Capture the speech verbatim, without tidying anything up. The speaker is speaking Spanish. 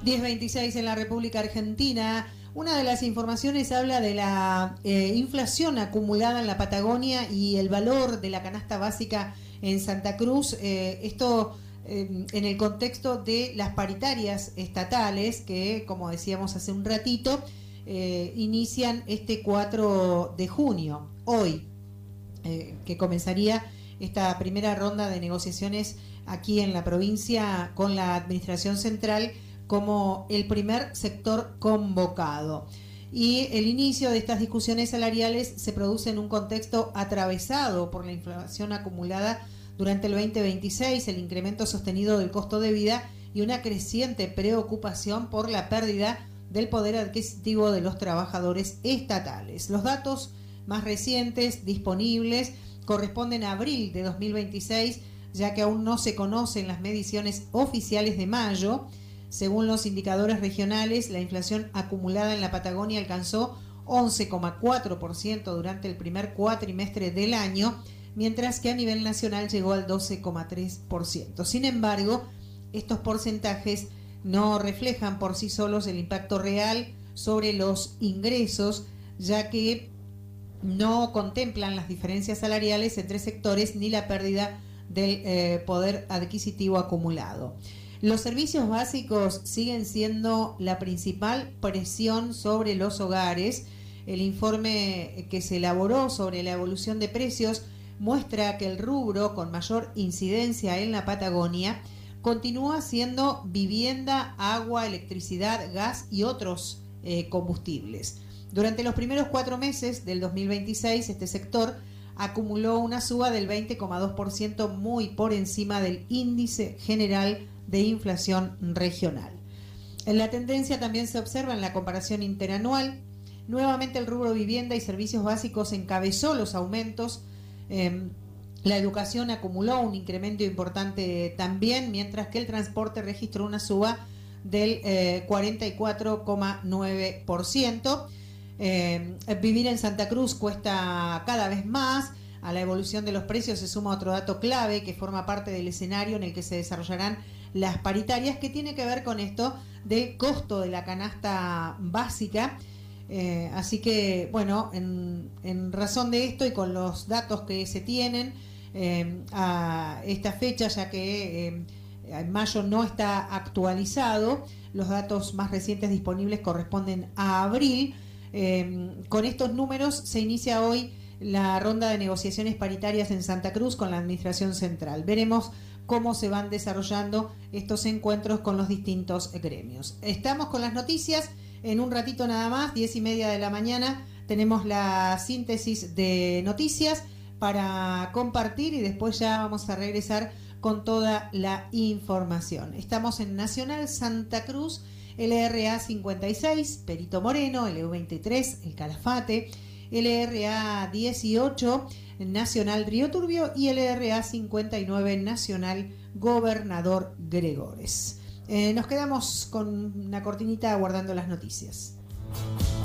diez veintiséis en la República Argentina. Una de las informaciones habla de la eh, inflación acumulada en la Patagonia y el valor de la canasta básica en Santa Cruz. Eh, esto eh, en el contexto de las paritarias estatales que, como decíamos hace un ratito, eh, inician este cuatro de junio, hoy, eh, que comenzaría esta primera ronda de negociaciones aquí en la provincia con la Administración Central como el primer sector convocado. Y el inicio de estas discusiones salariales se produce en un contexto atravesado por la inflación acumulada durante el veinte veintiséis, el incremento sostenido del costo de vida y una creciente preocupación por la pérdida del poder adquisitivo de los trabajadores estatales. Los datos más recientes disponibles corresponden a abril de dos mil veintiséis, ya que aún no se conocen las mediciones oficiales de mayo. Según los indicadores regionales, la inflación acumulada en la Patagonia alcanzó once coma cuatro por ciento durante el primer cuatrimestre del año, mientras que a nivel nacional llegó al doce coma tres por ciento. Sin embargo, estos porcentajes no reflejan por sí solos el impacto real sobre los ingresos, ya que no contemplan las diferencias salariales entre sectores ni la pérdida del eh, poder adquisitivo acumulado. Los servicios básicos siguen siendo la principal presión sobre los hogares. El informe que se elaboró sobre la evolución de precios muestra que el rubro con mayor incidencia en la Patagonia continúa siendo vivienda, agua, electricidad, gas y otros eh, combustibles. Durante los primeros cuatro meses del dos mil veintiséis, este sector acumuló una suba del veinte coma dos por ciento, muy por encima del índice general de inflación regional. La tendencia también se observa en la comparación interanual. Nuevamente el rubro vivienda y servicios básicos encabezó los aumentos. Eh, la educación acumuló un incremento importante también, mientras que el transporte registró una suba del eh, cuarenta y cuatro coma nueve por ciento. Eh, vivir en Santa Cruz cuesta cada vez más. A la evolución de los precios se suma otro dato clave que forma parte del escenario en el que se desarrollarán las paritarias, que tiene que ver con esto del costo de la canasta básica. Eh, así que, bueno, en, en razón de esto y con los datos que se tienen eh, a esta fecha, ya que eh, en mayo no está actualizado, los datos más recientes disponibles corresponden a abril. Eh, con estos números se inicia hoy la ronda de negociaciones paritarias en Santa Cruz con la Administración Central. Veremos cómo se van desarrollando estos encuentros con los distintos gremios. Estamos con las noticias. En un ratito nada más, diez y media de la mañana, tenemos la síntesis de noticias para compartir y después ya vamos a regresar con toda la información. Estamos en Nacional Santa Cruz, L R A cincuenta y seis, Perito Moreno, L U veintitrés, El Calafate, L R A dieciocho, Nacional Río Turbio y L R A cincuenta y nueve, Nacional Gobernador Gregores. Eh, nos quedamos con una cortinita aguardando las noticias.